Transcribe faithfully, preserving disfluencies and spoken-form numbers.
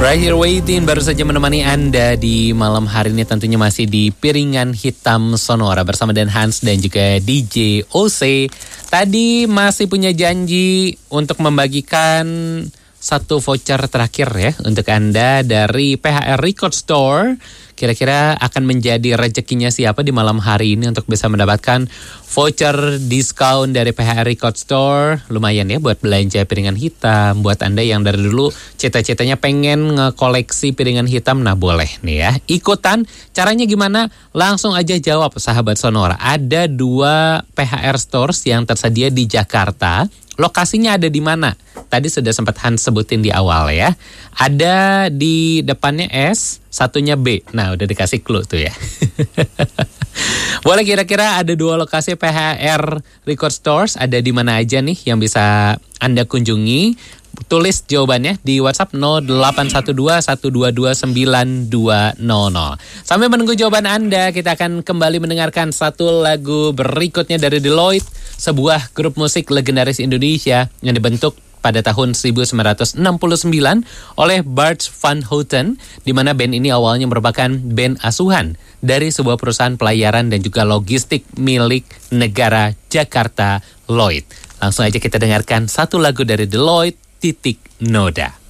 Right Here Waiting baru saja menemani Anda di malam hari ini, tentunya masih di Piringan Hitam Sonora bersama Dan Hans dan juga D J O C. Tadi masih punya janji untuk membagikan satu voucher terakhir ya untuk Anda dari P H R Record Store. Kira-kira akan menjadi rezekinya siapa di malam hari ini untuk bisa mendapatkan voucher diskon dari P H R Record Store. Lumayan ya buat belanja piringan hitam. Buat Anda yang dari dulu cita-citanya pengen ngekoleksi piringan hitam, nah boleh nih ya. Ikutan, caranya gimana? Langsung aja jawab sahabat Sonora. Ada dua P H R Stores yang tersedia di Jakarta. Lokasinya ada di mana? Tadi sudah sempat Hans sebutin di awal ya. Ada di depannya S, satunya B. Nah, udah dikasih clue tuh ya. Boleh kira-kira ada dua lokasi P H R Record Stores, ada di mana aja nih yang bisa Anda kunjungi? Tulis jawabannya di WhatsApp nol delapan satu dua satu dua dua sembilan dua nol nol. Sambil menunggu jawaban Anda, kita akan kembali mendengarkan satu lagu berikutnya dari Deloitte, sebuah grup musik legendaris Indonesia yang dibentuk pada tahun seribu sembilan ratus enam puluh sembilan oleh Bart Van Houten, di mana band ini awalnya merupakan band asuhan dari sebuah perusahaan pelayaran dan juga logistik milik negara Jakarta, Lloyd. Langsung aja kita dengarkan satu lagu dari Deloitte, Titik Noda.